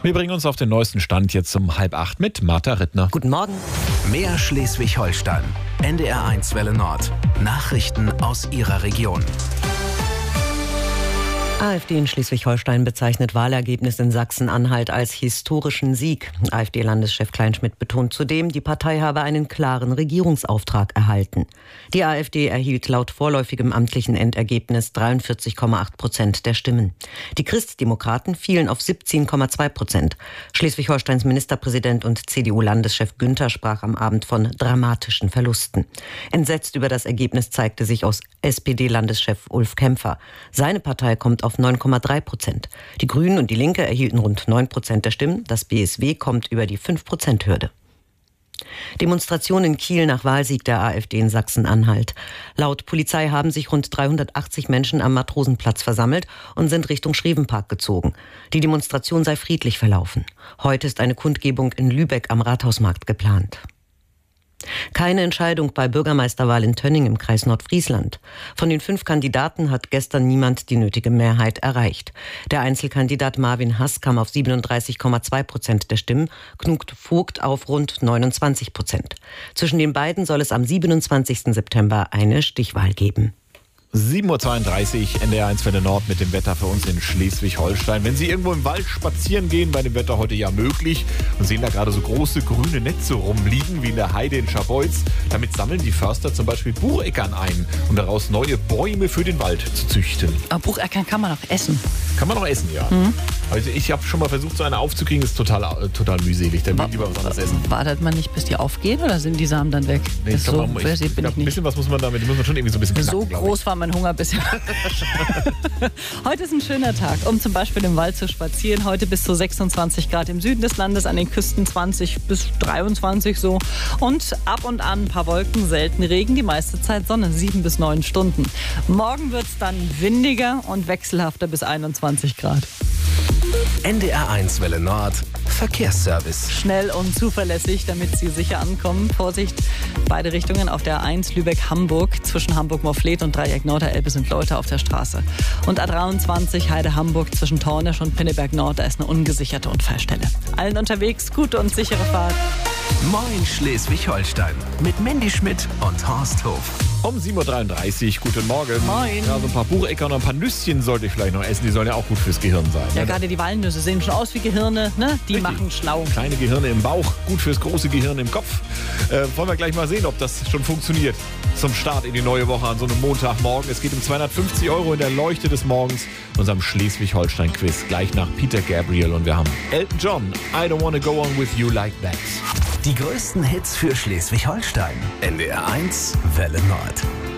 Wir bringen uns auf den neuesten Stand jetzt um 7:30 mit Martha Rittner. Guten Morgen. Mehr Schleswig-Holstein. NDR1 Welle Nord. Nachrichten aus Ihrer Region. AfD in Schleswig-Holstein bezeichnet Wahlergebnis in Sachsen-Anhalt als historischen Sieg. AfD-Landeschef Kleinschmidt betont zudem, die Partei habe einen klaren Regierungsauftrag erhalten. Die AfD erhielt laut vorläufigem amtlichen Endergebnis 43,8% der Stimmen. Die Christdemokraten fielen auf 17,2%. Schleswig-Holsteins Ministerpräsident und CDU-Landeschef Günther sprach am Abend von dramatischen Verlusten. Entsetzt über das Ergebnis zeigte sich aus SPD-Landeschef Ulf Kämpfer. Seine Partei kommt auf 9,3%. Die Grünen und die Linke erhielten rund 9% der Stimmen. Das BSW kommt über die 5%-Hürde. Demonstration in Kiel nach Wahlsieg der AfD in Sachsen-Anhalt. Laut Polizei haben sich rund 380 Menschen am Matrosenplatz versammelt und sind Richtung Schrevenpark gezogen. Die Demonstration sei friedlich verlaufen. Heute ist eine Kundgebung in Lübeck am Rathausmarkt geplant. Keine Entscheidung bei Bürgermeisterwahl in Tönning im Kreis Nordfriesland. Von den 5 Kandidaten hat gestern niemand die nötige Mehrheit erreicht. Der Einzelkandidat Marvin Hass kam auf 37,2% der Stimmen, Knut Vogt auf rund 29%. Zwischen den beiden soll es am 27. September eine Stichwahl geben. 7:32 Uhr, NDR1 Welle Nord mit dem Wetter für uns in Schleswig-Holstein. Wenn Sie irgendwo im Wald spazieren gehen, bei dem Wetter heute ja möglich, und sehen da gerade so große grüne Netze rumliegen, wie in der Heide in Scharbeutz, damit sammeln die Förster zum Beispiel Bucheckern ein, um daraus neue Bäume für den Wald zu züchten. Aber Bucheckern kann man auch essen. Kann man auch essen, ja. Also ich habe schon mal versucht, so eine aufzukriegen, ist total mühselig. Da will ich lieber was anderes essen. Wartet man nicht, bis die aufgehen, oder sind die Samen dann weg? Nee, ich glaube, ein bisschen was muss man damit, muss man schon irgendwie so ein bisschen knacken, so groß war mein Hunger bisher. Heute ist ein schöner Tag, um zum Beispiel im Wald zu spazieren. Heute bis zu 26 Grad im Süden des Landes, an den Küsten 20 bis 23 so. Und ab und an ein paar Wolken, selten Regen, die meiste Zeit Sonne, 7 bis 9 Stunden. Morgen wird es dann windiger und wechselhafter bis 21 Grad. NDR1 Welle Nord. Verkehrsservice. Schnell und zuverlässig, damit Sie sicher ankommen. Vorsicht, beide Richtungen auf der A1 Lübeck-Hamburg. Zwischen Hamburg-Morfleet und Dreieck Norderelbe sind Leute auf der Straße. Und A23 Heide-Hamburg zwischen Tornisch und Pinneberg-Nord, da ist eine ungesicherte Unfallstelle. Allen unterwegs, gute und sichere Fahrt. Moin Schleswig-Holstein. Mit Mandy Schmidt und Horst Hof. Um 7:33 Uhr, guten Morgen. Moin. Ja, so ein paar Bucheckern und ein paar Nüsschen sollte ich vielleicht noch essen. Die sollen ja auch gut fürs Gehirn sein. Ja, Ne? gerade die Walnüsse sehen schon aus wie Gehirne, ne? Die machen schlau. Kleine Gehirne im Bauch, gut fürs große Gehirn im Kopf. Wollen wir gleich mal sehen, ob das schon funktioniert. Zum Start in die neue Woche an so einem Montagmorgen. Es geht um 250 € in der Leuchte des Morgens, unserem Schleswig-Holstein-Quiz. Gleich nach Peter Gabriel und wir haben Elton John, I don't wanna go on with you like that. Die größten Hits für Schleswig-Holstein. NDR1 Welle Nord.